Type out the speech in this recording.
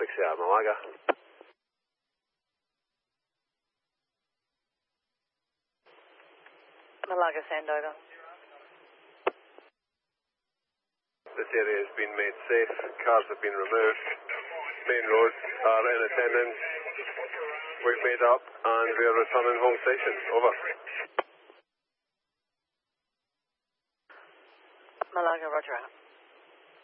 Malaga. Malaga, Sandover. This area has been made safe. Cars have been removed. Main roads are in attendance. We've made up and we are returning home station. Over. Malaga, roger out.